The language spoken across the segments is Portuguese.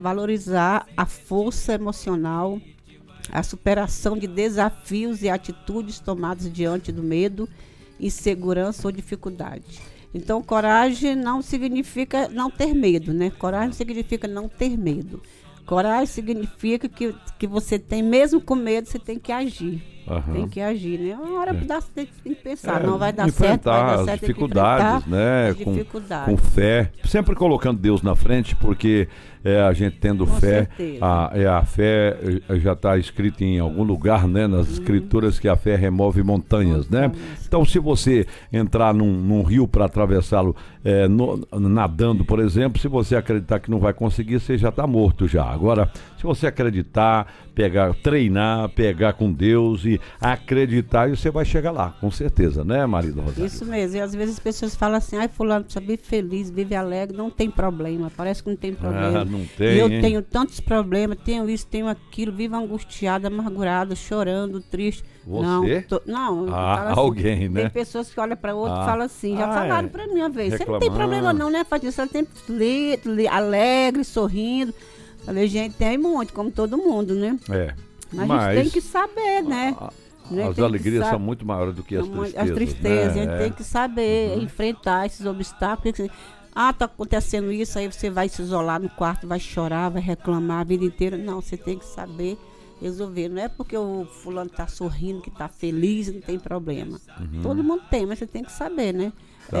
valorizar a força emocional, a superação de desafios e atitudes tomadas diante do medo, insegurança ou dificuldade. Então, coragem não significa não ter medo, né? Coragem significa não ter medo. Coragem significa que você tem, mesmo com medo, você tem que agir. Uhum. Tem que agir, né? Uma hora você tem que pensar, não vai dar certo, vai dar certo. Enfrentar as dificuldades, né? Com fé, sempre colocando Deus na frente, porque a gente tendo com fé, a fé já está escrita em algum lugar, né? Nas escrituras, que a fé remove montanhas, né? Então, se você entrar num rio para atravessá-lo nadando, por exemplo, se você acreditar que não vai conseguir, você já está morto já. Agora, se você acreditar, treinar, pegar com Deus e acreditar, e você vai chegar lá, com certeza, né, marido Rosário? Isso mesmo, e às vezes as pessoas falam assim, fulano precisa viver feliz, vive alegre, não tem problema, parece que não tem problema. Não tem, e eu tenho tantos problemas, tenho isso, tenho aquilo, vivo angustiada, amargurada, chorando, triste. Você? Não, assim, alguém, né? Tem pessoas que olham para outro e falam assim, já falaram para mim uma vez, você não tem problema não, né, Fadinha? Você tem alegre, sorrindo. Falei, gente, tem muito, como todo mundo, né? Mas a gente tem que saber, né? As alegrias são muito maiores do que as tristezas. As tristezas, né? A gente tem que saber enfrentar esses obstáculos. Tá acontecendo isso, aí você vai se isolar no quarto, vai chorar, vai reclamar a vida inteira. Não, você tem que saber resolver. Não é porque o fulano tá sorrindo, que tá feliz, não tem problema. Todo mundo tem, mas você tem que saber, né?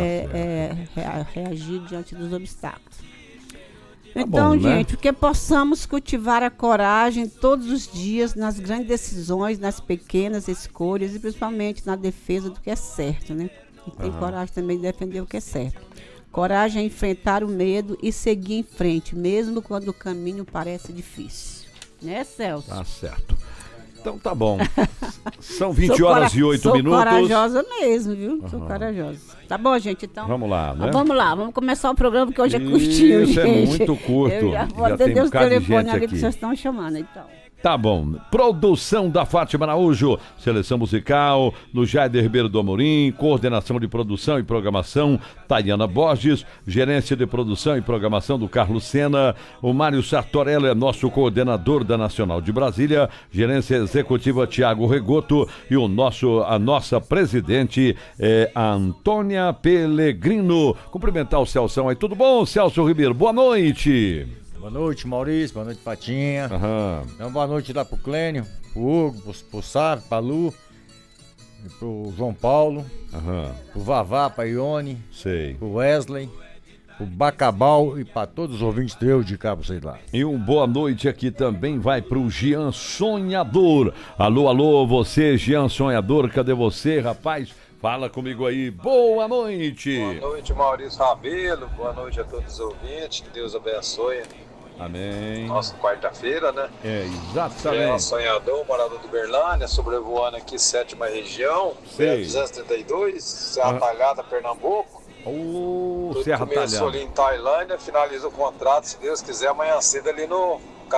Reagir diante dos obstáculos. Então, gente, que possamos cultivar a coragem todos os dias nas grandes decisões, nas pequenas escolhas e principalmente na defesa do que é certo, né? E tem coragem também de defender o que é certo. Coragem é enfrentar o medo e seguir em frente, mesmo quando o caminho parece difícil. Né, Celso? Tá certo. Então tá bom. São 20 horas e 8 minutos. Sou corajosa mesmo, viu? Sou corajosa. Tá bom, gente? Então. Vamos lá, né? Vamos lá, vamos começar o programa que hoje é curtinho, gente. Isso é muito curto. Eu já vou atender os telefones ali que vocês estão chamando, então. Tá bom. Produção da Fátima Araújo, seleção musical do Jaider Ribeiro do Amorim, coordenação de produção e programação Tayana Borges, gerência de produção e programação do Carlos Sena, o Mário Sartorello é nosso coordenador da Nacional de Brasília, gerência executiva Tiago Regoto e a nossa presidente é a Antônia Pellegrino. Cumprimentar o Celso aí. Tudo bom, Celso Ribeiro? Boa noite. Boa noite, Maurício. Boa noite, Patinha. Então, boa noite lá pro Clênio, pro Hugo, pro Sávio, pra Lu, pro João Paulo, pro Vavá, pra Ione, pro Wesley, pro Bacabal e pra todos os ouvintes de Cabo, sei lá. E boa noite aqui também vai pro Jean Sonhador. Alô, você, Jean Sonhador, cadê você, rapaz? Fala comigo aí, boa noite. Boa noite, Maurício Rabelo, boa noite a todos os ouvintes, que Deus abençoe. Amém. Nossa, quarta-feira, né? Exatamente. Sonhador, morador de Uberlândia, sobrevoando aqui 7ª região, 232, Serra Talhada, Pernambuco. Serra Talhada. Começou ali em Tailândia, finaliza o contrato, se Deus quiser, amanhã cedo ali no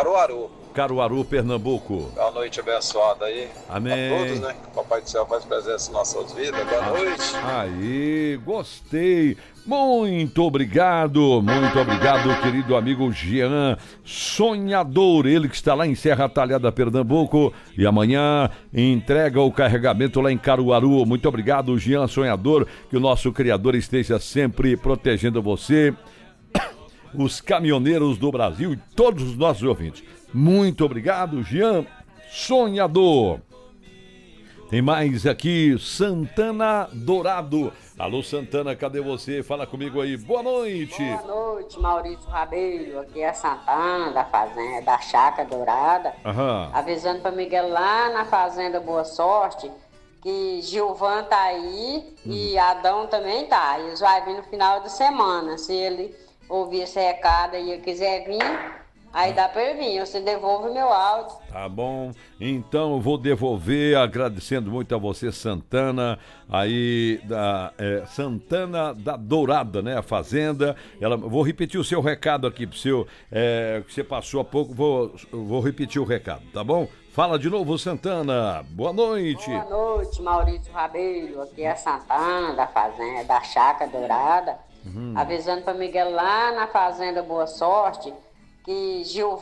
Caruaru, Pernambuco. Boa noite abençoada aí. Amém. A todos, né? Que o Papai do Céu faz presença em nossas vidas. Boa noite. Aí, gostei. Muito obrigado, querido amigo Jean Sonhador, ele que está lá em Serra Talhada, Pernambuco, e amanhã entrega o carregamento lá em Caruaru. Muito obrigado, Jean Sonhador, que o nosso Criador esteja sempre protegendo você, os caminhoneiros do Brasil e todos os nossos ouvintes. Muito obrigado, Jean Sonhador. Tem mais aqui, Santana Dourado. Alô, Santana, cadê você? Fala comigo aí. Boa noite. Boa noite, Maurício Rabelo. Aqui é Santana, da fazenda, da Chácara Dourada. Avisando para Miguel lá na Fazenda Boa Sorte, que Gilvan tá aí e Adão também tá. Eles vão vir no final de semana. Se ele ouvir esse recado e quiser vir, aí dá pra ele vir, você devolve meu áudio. Tá bom, então eu vou devolver, agradecendo muito a você, Santana, aí Santana da Dourada, né, a Fazenda. Vou repetir o seu recado aqui pro seu, que você passou há pouco, vou repetir o recado, tá bom? Fala de novo, Santana, boa noite. Boa noite, Maurício Rabelo, aqui é Santana, da Fazenda, da Chácara Dourada. Avisando para Miguel lá na Fazenda Boa Sorte, que Gilvan